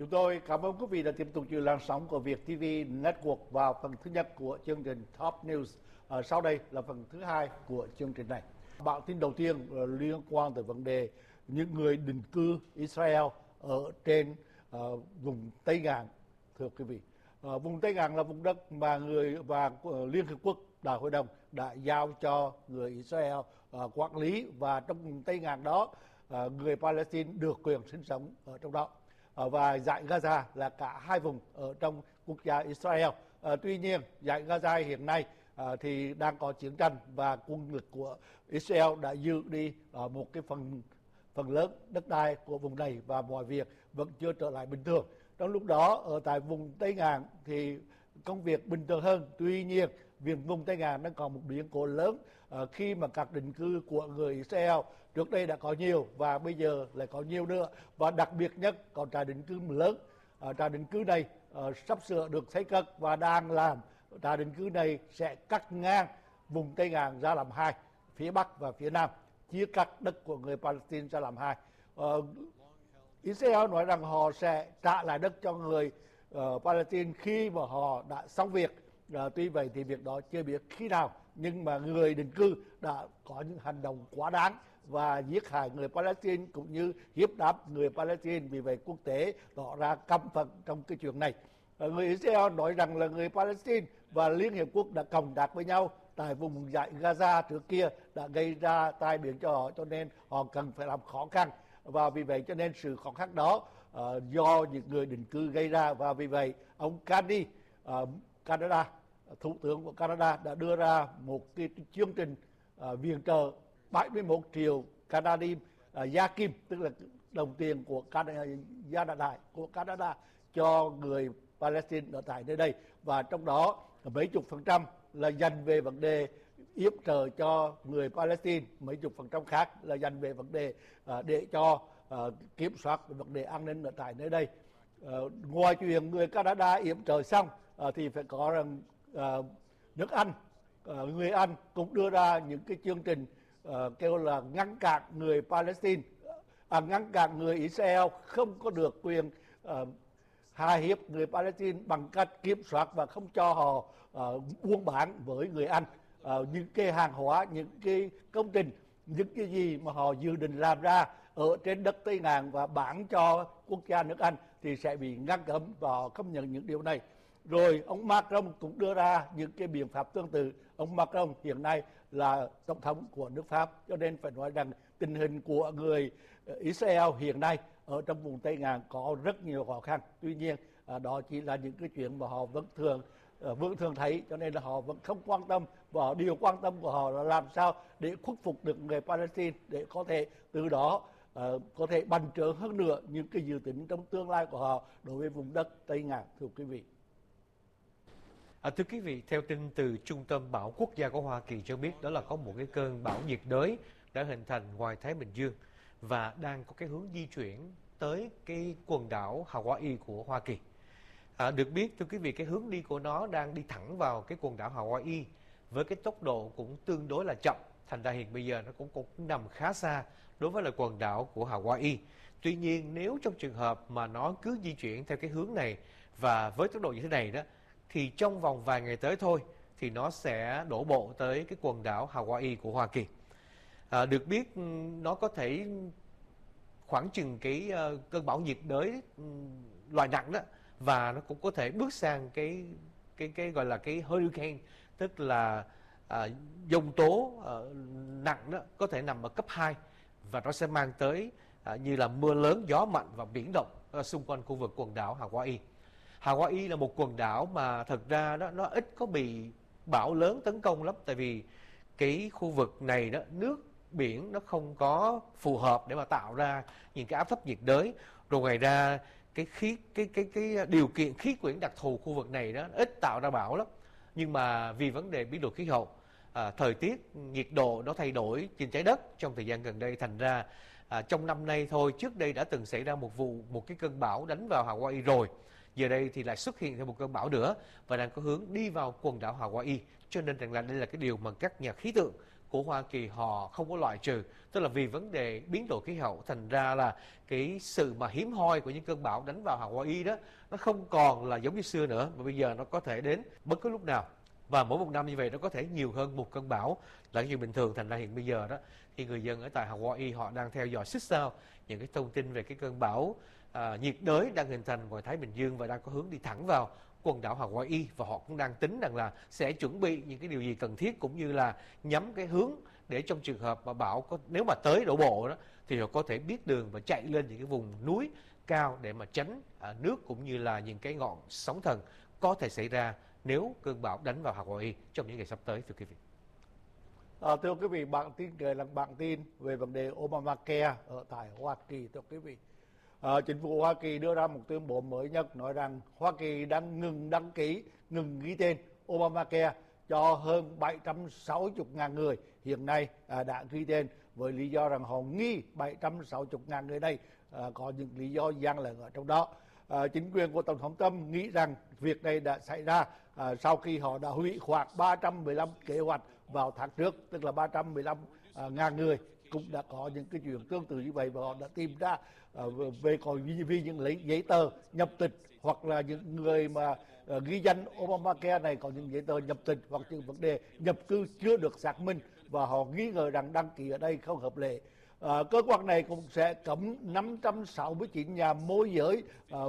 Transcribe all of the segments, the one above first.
Chúng tôi cảm ơn quý vị đã tiếp tục giữ làn sóng của Việt TV Network vào phần thứ nhất của chương trình Top News. Sau đây là phần thứ hai của chương trình này. Bản tin đầu tiên liên quan tới vấn đề những người định cư Israel ở trên vùng Tây Ngạn. Thưa quý vị, vùng Tây Ngạn là vùng đất mà Liên Hiệp Quốc Đại hội đồng đã giao cho người Israel quản lý, và trong vùng Tây Ngạn đó người Palestine được quyền sinh sống ở trong đó. Và dải Gaza là cả hai vùng ở trong quốc gia Israel. Tuy nhiên dải Gaza hiện nay thì đang có chiến tranh, và quân lực của Israel đã giữ đi một cái phần lớn đất đai của vùng này, và mọi việc vẫn chưa trở lại bình thường. Trong lúc đó ở tại vùng Tây Ngạn thì công việc bình thường hơn. Tuy nhiên vùng Tây Ngạn đang còn một biến cố lớn khi mà các định cư của người Israel trước đây đã có nhiều và bây giờ lại có nhiều nữa, và đặc biệt nhất có trại định cư lớn. Trại định cư này sắp sửa được xây cất và đang làm. Trại định cư này sẽ cắt ngang vùng Tây Ngạn ra làm hai, phía Bắc và phía Nam, chia cắt đất của người Palestine ra làm hai. Israel nói rằng họ sẽ trả lại đất cho người Palestine khi mà họ đã xong việc. Tuy vậy thì việc đó chưa biết khi nào, nhưng mà người định cư đã có những hành động quá đáng và giết hại người Palestine cũng như hiếp đáp người Palestine. Vì vậy quốc tế tỏ ra căm phẫn trong cái chuyện này. Người Israel nói rằng là người Palestine và Liên Hiệp Quốc đã cộng tác với nhau tại vùng dải Gaza trước kia đã gây ra tai biến cho họ, cho nên họ cần phải làm khó khăn. Và vì vậy cho nên sự khó khăn đó do những người định cư gây ra. Và vì vậy ông Carney, Canada, Thủ tướng của Canada đã đưa ra một cái chương trình viện trợ 71 triệu Canadian gia kim, tức là đồng tiền của gia đại của Canada cho người Palestine ở tại nơi đây, và trong đó mấy chục % là dành về vấn đề yểm trợ cho người Palestine, mấy chục % khác là dành về vấn đề để cho kiểm soát vấn đề an ninh ở tại nơi đây. Ngoài chuyện người Canada yểm trợ xong thì phải có rằng nước Anh, người Anh cũng đưa ra những cái chương trình kêu là ngăn cản người Palestine, ngăn cản người Israel không có được quyền hạ hiếp người Palestine bằng cách kiểm soát và không cho họ buôn bán với người Anh những cái hàng hóa, những cái công trình, những cái gì mà họ dự định làm ra ở trên đất Tây Ngạn và bán cho quốc gia nước Anh thì sẽ bị ngăn cấm, và họ không nhận những điều này. Rồi ông Macron cũng đưa ra những cái biện pháp tương tự. Ông Macron hiện nay là tổng thống của nước Pháp, cho nên phải nói rằng tình hình của người Israel hiện nay ở trong vùng Tây Ngạn có rất nhiều khó khăn. Tuy nhiên đó chỉ là những cái chuyện mà họ vẫn thường thấy, cho nên là họ vẫn không quan tâm, và điều quan tâm của họ là làm sao để khuất phục được người Palestine, để có thể từ đó có thể bành trướng hơn nữa những cái dự tính trong tương lai của họ đối với vùng đất Tây Ngạn. Thưa quý vị. Thưa quý vị, theo tin từ Trung tâm Bão Quốc gia của Hoa Kỳ cho biết, đó là có một cái cơn bão nhiệt đới đã hình thành ngoài Thái Bình Dương và đang có cái hướng di chuyển tới cái quần đảo Hawaii của Hoa Kỳ. Được biết, thưa quý vị, cái hướng đi của nó đang đi thẳng vào cái quần đảo Hawaii với cái tốc độ cũng tương đối là chậm. Thành ra hiện bây giờ nó cũng nằm khá xa đối với là quần đảo của Hawaii. Tuy nhiên, nếu trong trường hợp mà nó cứ di chuyển theo cái hướng này và với tốc độ như thế này đó, thì trong vòng vài ngày tới thôi thì nó sẽ đổ bộ tới cái quần đảo Hawaii của Hoa Kỳ. Được biết nó có thể khoảng chừng cái cơn bão nhiệt đới loại nặng đó, và nó cũng có thể bước sang cái gọi là cái hurricane, tức là dông tố nặng đó, có thể nằm ở cấp 2, và nó sẽ mang tới như là mưa lớn, gió mạnh và biển động xung quanh khu vực quần đảo Hawaii. Hawaii là một quần đảo mà thật ra đó, nó ít có bị bão lớn tấn công lắm, tại vì cái khu vực này đó, nước biển nó không có phù hợp để mà tạo ra những cái áp thấp nhiệt đới. Rồi ngoài ra cái điều kiện khí quyển đặc thù khu vực này đó ít tạo ra bão lắm. Nhưng mà vì vấn đề biến đổi khí hậu, thời tiết, nhiệt độ nó thay đổi trên trái đất trong thời gian gần đây, thành ra trong năm nay thôi, trước đây đã từng xảy ra một cái cơn bão đánh vào Hawaii rồi. Giờ đây thì lại xuất hiện thêm một cơn bão nữa và đang có hướng đi vào quần đảo Hawaii. Cho nên rằng là đây là cái điều mà các nhà khí tượng của Hoa Kỳ họ không có loại trừ, tức là vì vấn đề biến đổi khí hậu, thành ra là cái sự mà hiếm hoi của những cơn bão đánh vào Hawaii đó nó không còn là giống như xưa nữa, mà bây giờ nó có thể đến bất cứ lúc nào, và mỗi một năm như vậy nó có thể nhiều hơn một cơn bão là chuyện bình thường. Thành ra hiện bây giờ đó thì người dân ở tại Hawaii họ đang theo dõi xích sao những cái thông tin về cái cơn bão nhiệt đới đang hình thành ngoài Thái Bình Dương và đang có hướng đi thẳng vào quần đảo Hawaii, và họ cũng đang tính rằng là sẽ chuẩn bị những cái điều gì cần thiết, cũng như là nhắm cái hướng để trong trường hợp mà bão nếu mà tới đổ bộ đó thì họ có thể biết đường và chạy lên những cái vùng núi cao để mà tránh nước cũng như là những cái ngọn sóng thần có thể xảy ra nếu cơn bão đánh vào Hawaii trong những ngày sắp tới, thưa quý vị. Thưa quý vị, bản tin kể là bản tin về vấn đề Obamacare ở tại Hoa Kỳ. Thưa quý vị, chính phủ Hoa Kỳ đưa ra một tuyên bố mới nhất nói rằng Hoa Kỳ đang ngừng đăng ký, ngừng ghi tên Obamacare cho hơn 760.000 người hiện nay đã ghi tên, với lý do rằng họ nghi 760.000 người này có những lý do gian lận ở trong đó. Chính quyền của Tổng thống Trump nghĩ rằng việc này đã xảy ra sau khi họ đã hủy khoảng 315 kế hoạch vào tháng trước, tức là 315.000 người cũng đã có những cái chuyện tương tự như vậy, và họ đã tìm ra về còn vì những lấy giấy tờ nhập tịch, hoặc là những người mà ghi danh Obamacare này có những giấy tờ nhập tịch hoặc những vấn đề nhập cư chưa được xác minh, và họ nghi ngờ rằng đăng ký ở đây không hợp lệ. Cơ quan này cũng sẽ cấm 569 nhà môi giới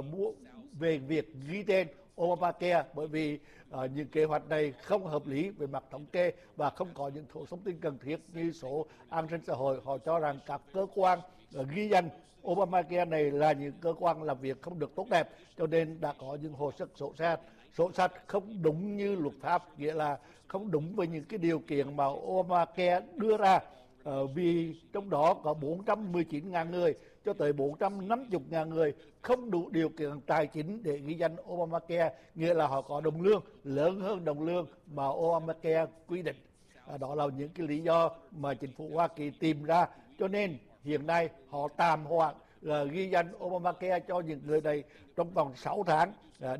về việc ghi tên Obamacare, bởi vì những kế hoạch này không hợp lý về mặt thống kê và không có những thông tin cần thiết như số an sinh xã hội. Họ cho rằng các cơ quan ghi danh Obamacare này là những cơ quan làm việc không được tốt đẹp, cho nên đã có những hồ sơ sổ sách không đúng như luật pháp, nghĩa là không đúng với những cái điều kiện mà Obamacare đưa ra. Vì trong đó có 419.000 người cho tới 450.000 người không đủ điều kiện tài chính để ghi danh Obamacare, nghĩa là họ có đồng lương lớn hơn đồng lương mà Obamacare quy định. Đó là những cái lý do mà chính phủ Hoa Kỳ tìm ra, cho nên hiện nay họ tạm hoãn ghi danh Obamacare cho những người này trong vòng 6 tháng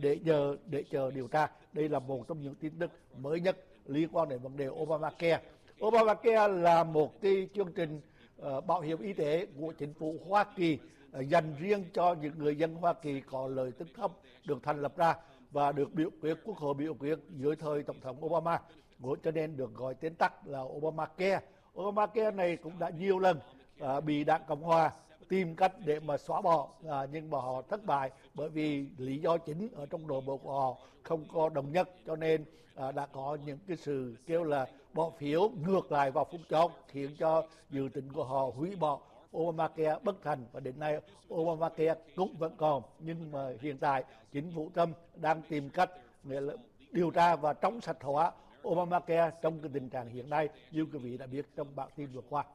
để chờ điều tra. Đây là một trong những tin tức mới nhất liên quan đến vấn đề Obamacare. Obamacare là một cái chương trình bảo hiểm y tế của chính phủ Hoa Kỳ dành riêng cho những người dân Hoa Kỳ có lợi tức thấp, được thành lập ra và được Quốc hội biểu quyết dưới thời Tổng thống Obama, cho nên được gọi tên tắt là Obamacare. Obamacare này cũng đã nhiều lần bị Đảng Cộng Hòa tìm cách để mà xóa bỏ, nhưng mà họ thất bại bởi vì lý do chính ở trong nội bộ của họ không có đồng nhất, cho nên đã có những cái sự kêu là bỏ phiếu ngược lại vào phút chót, khiến cho dự tính của họ hủy bỏ Obamacare bất thành, và đến nay Obamacare cũng vẫn còn. Nhưng mà hiện tại chính phủ Trump đang tìm cách điều tra và chống sạch hóa Obamacare trong cái tình trạng hiện nay, như quý vị đã biết trong bản tin vừa qua.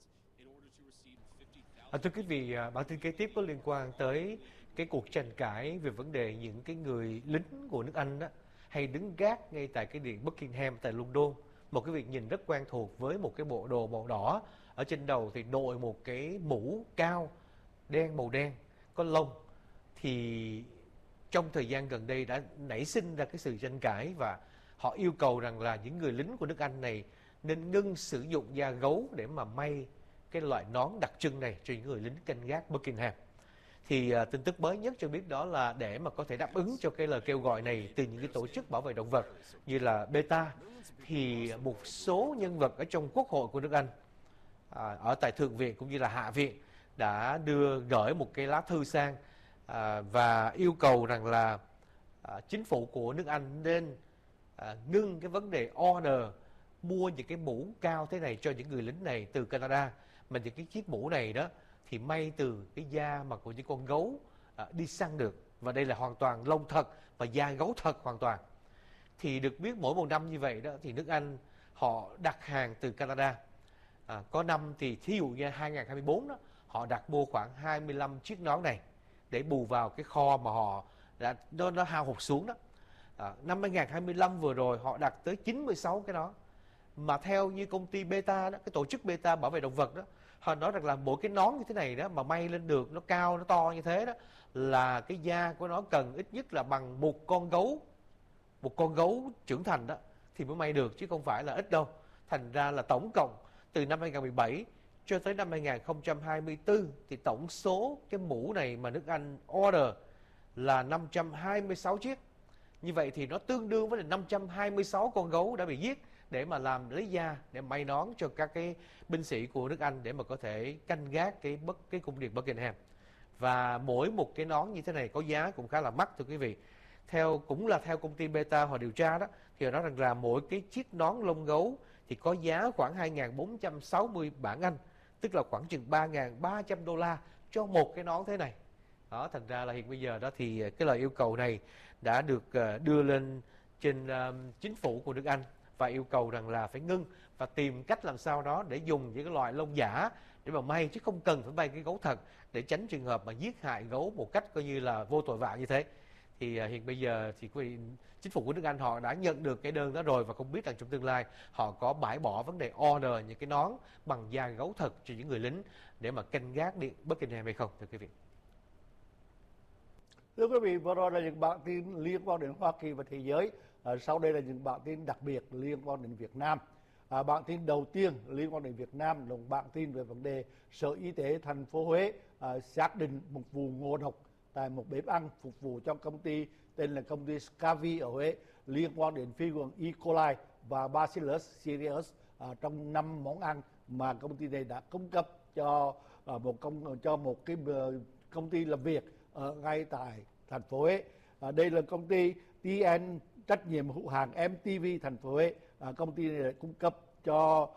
Thưa quý vị, bản tin kế tiếp có liên quan tới cái cuộc tranh cãi về vấn đề những cái người lính của nước Anh đó hay đứng gác ngay tại cái điện Buckingham tại London, một cái việc nhìn rất quen thuộc với một cái bộ đồ màu đỏ, ở trên đầu thì đội một cái mũ cao màu đen có lông. Thì trong thời gian gần đây đã nảy sinh ra cái sự tranh cãi, và họ yêu cầu rằng là những người lính của nước Anh này nên ngưng sử dụng da gấu để mà may cái loại nón đặc trưng này cho những người lính canh gác Buckingham. Thì tin tức mới nhất cho biết đó là để mà có thể đáp ứng cho cái lời kêu gọi này từ những cái tổ chức bảo vệ động vật như là PETA, thì một số nhân vật ở trong Quốc hội của nước Anh, ở tại Thượng viện cũng như là Hạ viện, đã gửi một cái lá thư sang và yêu cầu rằng là chính phủ của nước Anh nên ngưng cái vấn đề order mua những cái mũ cao thế này cho những người lính này từ Canada, mà những cái chiếc mũ này đó thì may từ cái da mà của những con gấu đi săn được, và đây là hoàn toàn lông thật và da gấu thật hoàn toàn. Thì được biết mỗi một năm như vậy đó thì nước Anh họ đặt hàng từ Canada. Có năm thì thí dụ như 2024 đó, họ đặt mua khoảng 25 chiếc nón này để bù vào cái kho mà họ nó hao hụt xuống đó. Năm 2025 vừa rồi họ đặt tới 96 cái nón. Mà theo như công ty PETA đó, cái tổ chức PETA bảo vệ động vật đó, họ nói rằng là mỗi cái nón như thế này đó mà may lên được, nó cao, nó to như thế đó, là cái da của nó cần ít nhất là bằng một con gấu trưởng thành đó thì mới may được, chứ không phải là ít đâu. Thành ra là tổng cộng từ năm 2017 cho tới năm 2024 thì tổng số cái mũ này mà nước Anh order là 526 chiếc. Như vậy thì nó tương đương với là 526 con gấu đã bị giết để mà làm lấy da để may nón cho các cái binh sĩ của nước Anh để mà có thể canh gác cái cung điện Buckingham. Và mỗi một cái nón như thế này có giá cũng khá là mắc thưa quý vị. Theo công ty Beta họ điều tra đó, thì họ nói rằng là mỗi cái chiếc nón lông gấu thì có giá khoảng 2.460 bảng Anh, tức là khoảng chừng 3.300 đô la cho một cái nón thế này. Đó, thành ra là hiện bây giờ đó thì cái lời yêu cầu này đã được đưa lên trên chính phủ của nước Anh và yêu cầu rằng là phải ngưng và tìm cách làm sao đó để dùng những cái loại lông giả để mà may, chứ không cần phải may cái gấu thật để tránh trường hợp mà giết hại gấu một cách coi như là vô tội vạ như thế. Thì hiện bây giờ thì chính phủ của nước Anh họ đã nhận được cái đơn đó rồi và không biết rằng trong tương lai họ có bãi bỏ vấn đề order những cái nón bằng da gấu thật cho những người lính để mà canh gác điện Buckingham hay không, thưa quý vị. Thưa quý vị, vừa rồi là những bản tin liên quan đến Hoa Kỳ và thế giới. Sau đây là những bản tin đặc biệt liên quan đến Việt Nam. Bản tin đầu tiên liên quan đến Việt Nam là bản tin về vấn đề Sở Y tế thành phố Huế xác định một vụ ngộ độc tại một bếp ăn phục vụ cho công ty tên là công ty Scavi ở Huế liên quan đến vi khuẩn E. coli và Bacillus cereus trong 5 món ăn mà công ty này đã cung cấp cho một cái công ty làm việc ở ngay tại thành phố Huế. Đây là công ty TN trách nhiệm hữu hạn MTV thành phố Huế. Công ty này cung cấp cho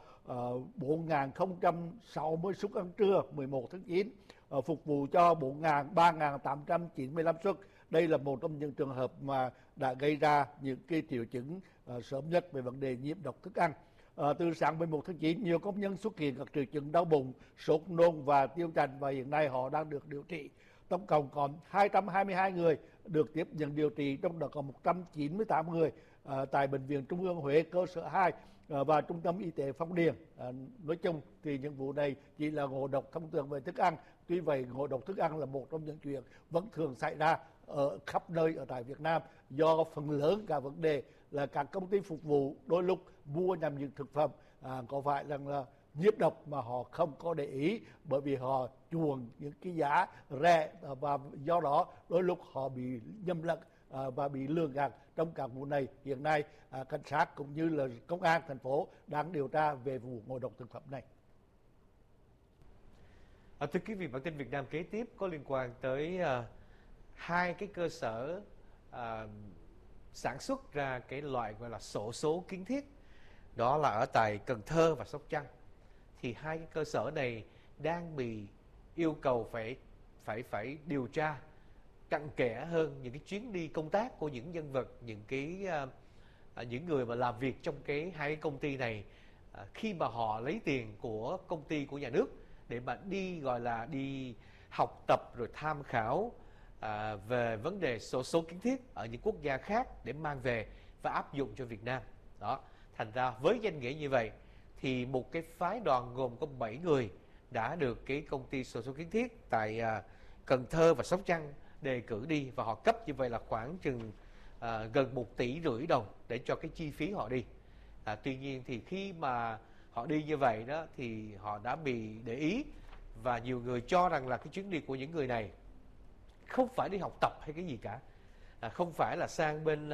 4.060 suất ăn trưa 11 tháng 9, phục vụ cho 3.895 suất. Đây là một trong những trường hợp mà đã gây ra những cái triệu chứng sớm nhất về vấn đề nhiễm độc thức ăn. Từ sáng 11 tháng 9, nhiều công nhân xuất hiện các triệu chứng đau bụng, sốt, nôn và tiêu chảy và hiện nay họ đang được điều trị. Tổng cộng còn 222 người được tiếp nhận điều trị, trong đó có 198 người tại Bệnh viện Trung ương Huế cơ sở 2 và Trung tâm Y tế Phong Điền. Nói chung thì những vụ này chỉ là ngộ độc thông thường về thức ăn. Tuy vậy, ngộ độc thức ăn là một trong những chuyện vẫn thường xảy ra ở khắp nơi ở tại Việt Nam, do phần lớn cả vấn đề là các công ty phục vụ đôi lúc mua nhầm những thực phẩm có phải rằng là nhiễm độc mà họ không có để ý, bởi vì họ chuộng những cái giá rẻ và do đó đôi lúc họ bị nhầm lẫn và bị lừa gạt. Trong các vụ này hiện nay cảnh sát cũng như là công an thành phố đang điều tra về vụ ngộ độc thực phẩm này. Thưa quý vị, bản tin Việt Nam kế tiếp có liên quan tới hai cái cơ sở sản xuất ra cái loại gọi là xổ số kiến thiết, đó là ở tại Cần Thơ và Sóc Trăng. Thì hai cái cơ sở này đang bị yêu cầu phải điều tra cặn kẽ hơn những cái chuyến đi công tác của những nhân vật, những người mà làm việc trong hai cái công ty này khi mà họ lấy tiền của công ty của nhà nước để mà đi học tập rồi tham khảo về vấn đề xổ số kiến thiết ở những quốc gia khác để mang về và áp dụng cho Việt Nam. Đó, thành ra với danh nghĩa như vậy thì một cái phái đoàn gồm có 7 người đã được cái công ty xổ số kiến thiết tại Cần Thơ và Sóc Trăng đề cử đi, và họ cấp như vậy là khoảng chừng gần 1,5 tỷ đồng để cho cái chi phí họ đi. Tuy nhiên thì khi mà họ đi như vậy đó thì họ đã bị để ý, và nhiều người cho rằng là cái chuyến đi của những người này không phải đi học tập hay cái gì cả, không phải là sang bên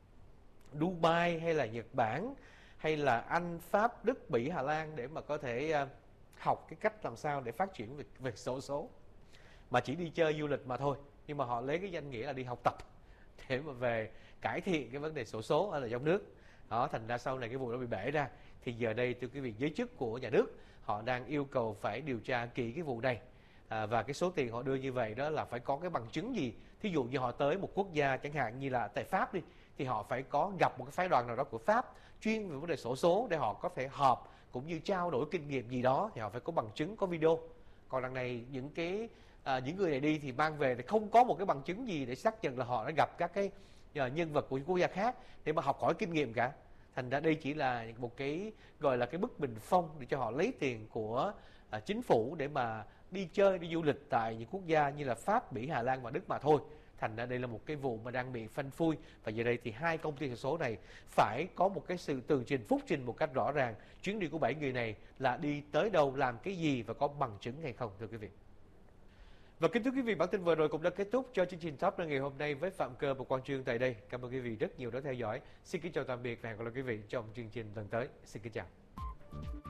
Dubai hay là Nhật Bản hay là Anh, Pháp, Đức, Bỉ, Hà Lan để mà có thể học cái cách làm sao để phát triển về xổ số, mà chỉ đi chơi du lịch mà thôi. Nhưng mà họ lấy cái danh nghĩa là đi học tập để mà về cải thiện cái vấn đề xổ số ở là trong nước. Đó, thành ra sau này cái vụ đó bị bể ra. Thì giờ đây từ cái vị giới chức của nhà nước họ đang yêu cầu phải điều tra kỹ cái vụ này. Và cái số tiền họ đưa như vậy đó là phải có cái bằng chứng gì. Thí dụ như họ tới một quốc gia chẳng hạn như là tại Pháp đi, thì họ phải có gặp một cái phái đoàn nào đó của Pháp chuyên về vấn đề xổ số để họ có thể họp cũng như trao đổi kinh nghiệm gì đó, thì họ phải có bằng chứng, có video. Còn đằng này những người này đi thì mang về thì không có một cái bằng chứng gì để xác nhận là họ đã gặp các cái nhân vật của những quốc gia khác để mà học hỏi kinh nghiệm cả. Thành ra đây chỉ là một cái gọi là cái bức bình phong để cho họ lấy tiền của chính phủ để mà đi chơi, đi du lịch tại những quốc gia như là Pháp, Bỉ, Hà Lan và Đức mà thôi. thành ra đây là một cái vụ mà đang bị phanh phui. Và giờ đây thì hai công ty xổ số này phải có một cái sự tường trình, phúc trình một cách rõ ràng chuyến đi của 7 người này là đi tới đâu, làm cái gì và có bằng chứng hay không, thưa quý vị. Và kính thưa quý vị, bản tin vừa rồi cũng đã kết thúc cho chương trình Top 5 ngày hôm nay với Phạm Cơ và Quang Trương tại đây. Cảm ơn quý vị rất nhiều đã theo dõi. Xin kính chào tạm biệt và hẹn gặp lại quý vị trong chương trình lần tới. Xin kính chào.